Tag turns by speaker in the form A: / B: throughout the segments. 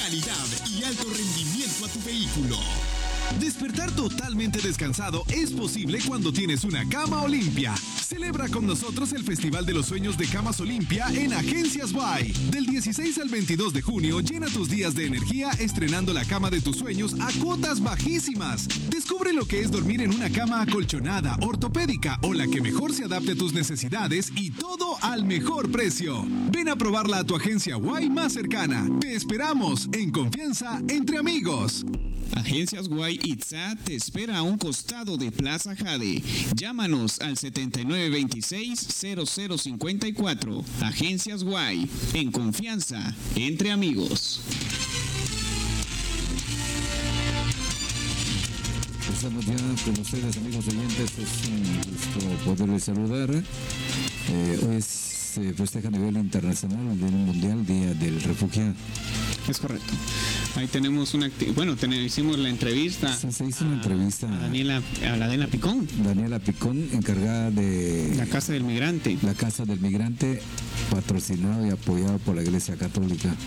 A: calidad y alto rendimiento a tu vehículo. Despertar totalmente descansado es posible cuando tienes una cama Olimpia. Celebra con nosotros el Festival de los Sueños de Camas Olimpia en Agencias Guay. Del 16 al 22 de junio, llena tus días de energía estrenando la cama de tus sueños a cuotas bajísimas. Descubre lo que es dormir en una cama acolchonada, ortopédica o la que mejor se adapte a tus necesidades y todo al mejor precio. Ven a probarla a tu agencia Guay más cercana. Te esperamos en confianza entre amigos.
B: Agencias Guay Itzá te espera a un costado de Plaza Jade. Llámanos al 7926-0054. Agencias Guay, en confianza, entre amigos.
C: Estamos ya con ustedes, amigos oyentes. Es un gusto poderles saludar. Hoy se festeja a nivel internacional el Día Mundial, Día del Refugiado.
B: Es correcto. Ahí tenemos hicimos la entrevista.
C: Se hizo una entrevista
B: a Daniela Picón.
C: Daniela Picón, encargada de
B: la Casa del Migrante.
C: La Casa del Migrante, patrocinado y apoyado por la Iglesia Católica.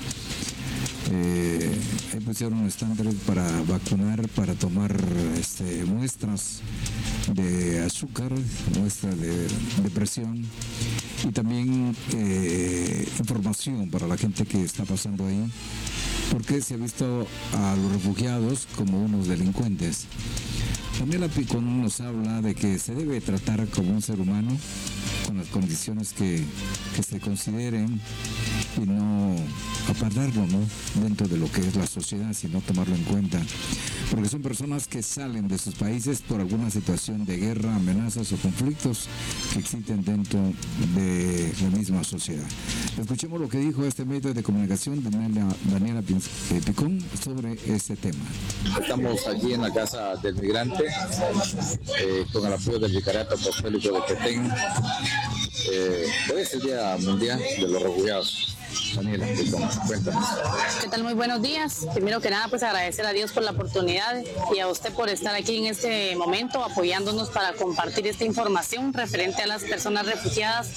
C: Ahí pusieron estándares para vacunar, para tomar muestras de azúcar, muestras de presión y también información para la gente que está pasando ahí, porque se ha visto a los refugiados como unos delincuentes. Daniela Picón nos habla de que se debe tratar como un ser humano con las condiciones que se consideren y no apartarlo, ¿no?, dentro de lo que es la sociedad, sino tomarlo en cuenta, porque son personas que salen de sus países por alguna situación de guerra, amenazas o conflictos que existen dentro de la misma sociedad. Escuchemos lo que dijo este medio de comunicación de Daniela Picón sobre este tema.
D: Estamos aquí en la Casa del Migrante con el apoyo del Vicariato Apostólico de Petén. Hoy es el Día Mundial de los Refugiados. Daniela, cuéntanos.
E: ¿Qué tal? Muy buenos días. Primero que nada, pues agradecer a Dios por la oportunidad y a usted por estar aquí en este momento apoyándonos para compartir esta información referente a las personas refugiadas,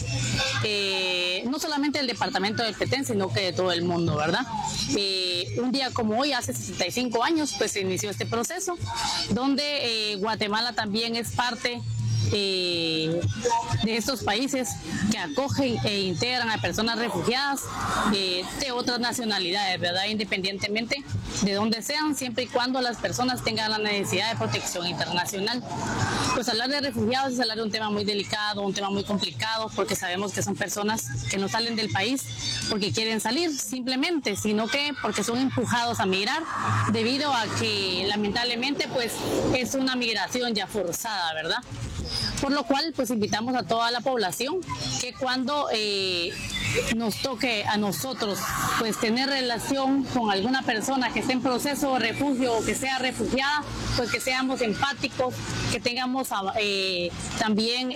E: no solamente del departamento del Petén, sino que de todo el mundo, ¿verdad? Un día como hoy, hace 65 años, pues se inició este proceso, donde Guatemala también es parte de estos países que acogen e integran a personas refugiadas de otras nacionalidades, ¿verdad? Independientemente de dónde sean, siempre y cuando las personas tengan la necesidad de protección internacional. Pues hablar de refugiados es hablar de un tema muy delicado, un tema muy complicado, porque sabemos que son personas que no salen del país porque quieren salir simplemente, sino que porque son empujados a migrar debido a que lamentablemente pues es una migración ya forzada, ¿verdad? Por lo cual, pues invitamos a toda la población que cuando nos toque a nosotros pues tener relación con alguna persona que esté en proceso de refugio o que sea refugiada, pues que seamos empáticos, que tengamos también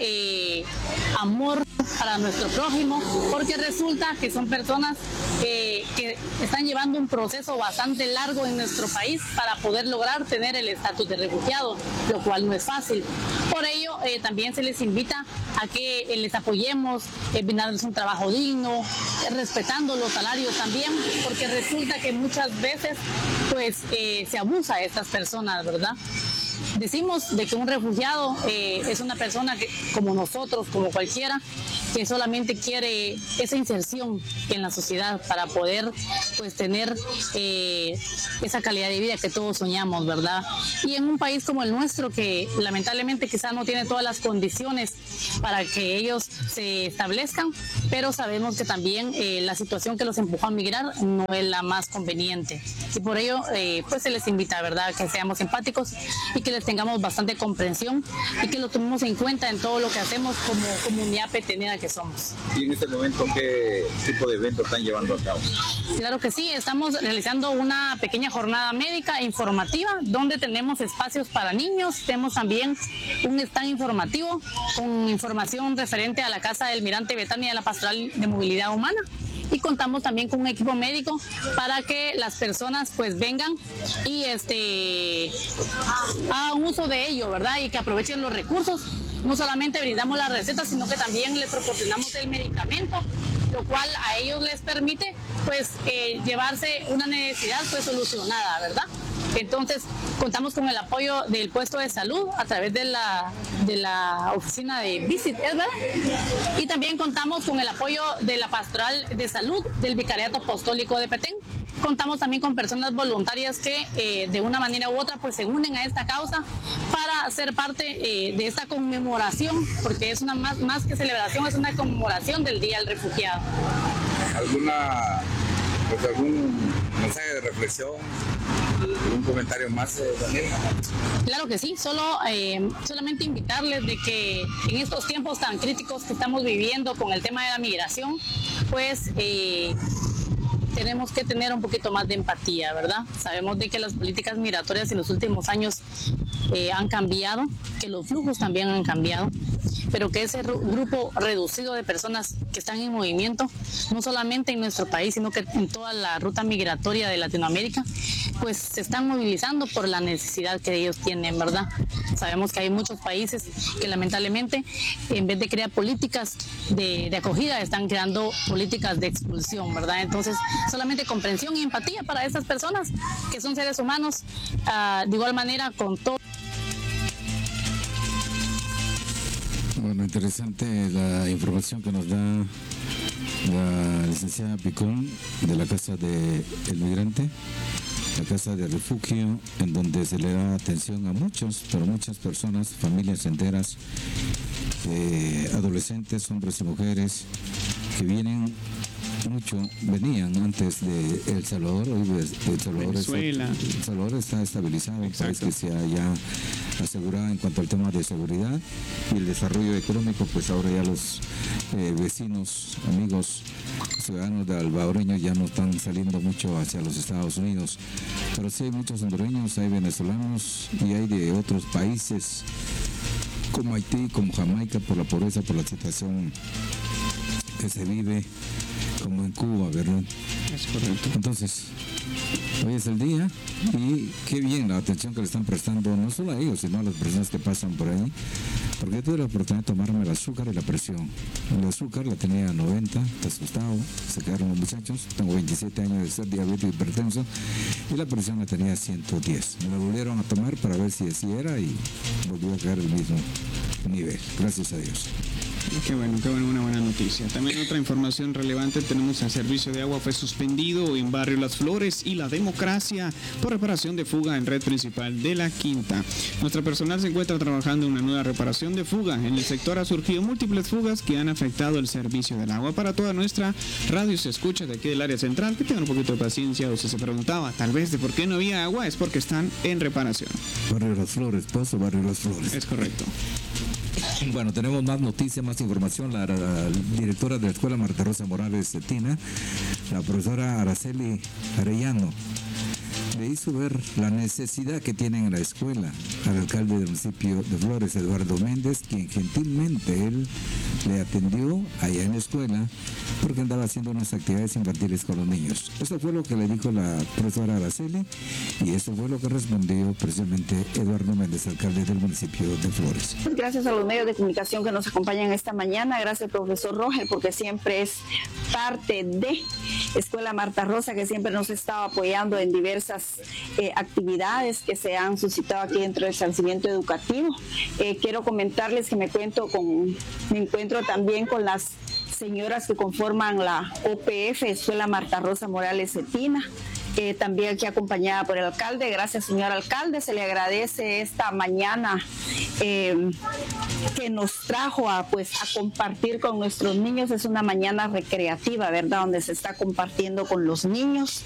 E: amor para nuestro prójimo, porque resulta que son personas que están llevando un proceso bastante largo en nuestro país para poder lograr tener el estatus de refugiado, lo cual no es fácil. Por ello, también se les invita a que les apoyemos, brindarles un trabajo digno, respetando los salarios también, porque resulta que muchas veces pues se abusa de estas personas, ¿verdad? Decimos de que un refugiado es una persona que, como nosotros, como cualquiera, que solamente quiere esa inserción en la sociedad para poder pues tener esa calidad de vida que todos soñamos, ¿verdad? Y en un país como el nuestro, que lamentablemente quizás no tiene todas las condiciones para que ellos se establezcan, pero sabemos que también la situación que los empujó a migrar no es la más conveniente. Y por ello, pues se les invita, ¿verdad?, que seamos empáticos y que les tengamos bastante comprensión y que lo tomemos en cuenta en todo lo que hacemos como comunidad petenera que somos.
D: ¿Y en este momento qué tipo de evento están llevando a cabo?
E: Claro que sí, estamos realizando una pequeña jornada médica informativa donde tenemos espacios para niños, tenemos también un stand informativo con información referente a la Casa del Migrante Betania de la Pastoral de Movilidad Humana. Y contamos también con un equipo médico para que las personas pues vengan y hagan uso de ello, ¿verdad? Y que aprovechen los recursos. No solamente brindamos las recetas, sino que también les proporcionamos el medicamento, lo cual a ellos les permite pues llevarse una necesidad pues solucionada, ¿verdad? Entonces contamos con el apoyo del puesto de salud a través de la oficina de Visit, ¿verdad? Y también contamos con el apoyo de la pastoral de salud del Vicariato Apostólico de Petén. Contamos también con personas voluntarias que de una manera u otra pues se unen a esta causa para ser parte de esta conmemoración, porque es una más que celebración, es una conmemoración del Día del Refugiado.
F: ¿Algún mensaje de reflexión? ¿Un comentario más, Daniel?
E: Claro que sí, solamente invitarles de que en estos tiempos tan críticos que estamos viviendo con el tema de la migración, pues tenemos que tener un poquito más de empatía, ¿verdad? Sabemos de que las políticas migratorias en los últimos años han cambiado, que los flujos también han cambiado, pero que ese grupo reducido de personas que están en movimiento, no solamente en nuestro país, sino que en toda la ruta migratoria de Latinoamérica, pues se están movilizando por la necesidad que ellos tienen, ¿verdad? Sabemos que hay muchos países que lamentablemente, en vez de crear políticas de acogida, están creando políticas de expulsión, ¿verdad? Entonces, solamente comprensión y empatía para estas personas que son seres humanos, de igual manera con todo.
C: Bueno, interesante la información que nos da la licenciada Picón de la Casa del Migrante, la Casa de Refugio, en donde se le da atención a muchas personas, familias enteras, adolescentes, hombres y mujeres que venían antes de El Salvador. Hoy El Salvador está estabilizado, un país que se ha ya asegurado en cuanto al tema de seguridad y el desarrollo económico. Pues ahora ya los vecinos, amigos, ciudadanos de albahoreños ya no están saliendo mucho hacia los Estados Unidos, pero sí hay muchos hondureños, hay venezolanos y hay de otros países como Haití, como Jamaica, por la pobreza, por la situación que se vive, como en Cuba, ¿verdad?
B: Es correcto.
C: Entonces, hoy es el día y qué bien la atención que le están prestando, no solo a ellos, sino a las personas que pasan por ahí, porque yo tuve la oportunidad de tomarme el azúcar y la presión. El azúcar la tenía a 90, asustado, se quedaron los muchachos, tengo 27 años de ser diabético hipertenso, y la presión la tenía a 110. Me la volvieron a tomar para ver si así era y volvió a quedar el mismo nivel, gracias a Dios.
B: Qué bueno, una buena noticia. También otra información relevante, tenemos el servicio de agua fue suspendido en Barrio Las Flores y La Democracia por reparación de fuga en red principal de La Quinta. Nuestra personal se encuentra trabajando en una nueva reparación de fuga. En el sector ha surgido múltiples fugas que han afectado el servicio del agua. Para toda nuestra radio se escucha de aquí del área central, que tengan un poquito de paciencia, o si se preguntaba tal vez de por qué no había agua, es porque están en reparación.
C: Barrio Las Flores, paso Barrio Las Flores.
B: Es correcto.
C: Bueno, tenemos más noticias, más información. La directora de la Escuela Marta Rosa Morales Cetina, la profesora Araceli Arellano, le hizo ver la necesidad que tienen en la escuela al alcalde del municipio de Flores, Eduardo Méndez, quien gentilmente él le atendió allá en la escuela porque andaba haciendo unas actividades infantiles con los niños. Eso fue lo que le dijo la profesora Araceli y eso fue lo que respondió precisamente Eduardo Méndez, alcalde del municipio de Flores.
G: Gracias a los medios de comunicación que nos acompañan esta mañana, gracias al profesor Rogel porque siempre es parte de Escuela Marta Rosa, que siempre nos estaba apoyando en diversas actividades que se han suscitado aquí dentro del establecimiento educativo. Quiero comentarles que me encuentro también con las señoras que conforman la OPF, Escuela Marta Rosa Morales Cetina, también aquí acompañada por el alcalde. Gracias, señor alcalde, se le agradece esta mañana que nos trajo a compartir con nuestros niños. Es una mañana recreativa, ¿verdad?, donde se está compartiendo con los niños.